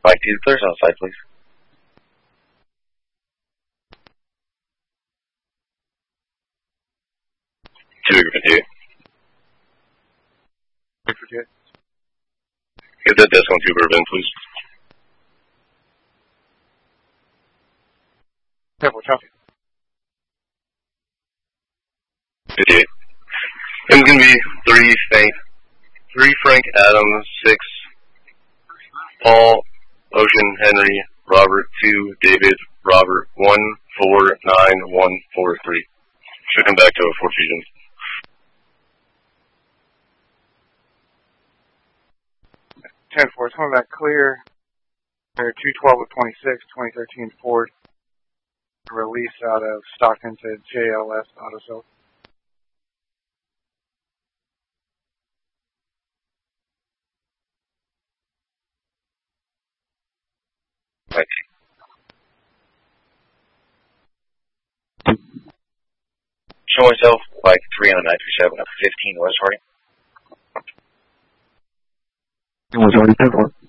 Mike 2, clear outside, please. Two for 58. Get that desk on 2 Bourbon, please. Careful, traffic. 58. It's going to be 3 Frank Adams, 6 Paul, Ocean, Henry, Robert, 2 David, Robert, 1 4 9 1 4 3. Should come back to a 4 fusion. Ten four, it's coming back clear. 212 of 26, 2013 Ford. Release out of Stockton to JLS Auto Sales. Right. Show myself, bike 3 on 937 up 15 West Hardy. West Hardy, 10 4.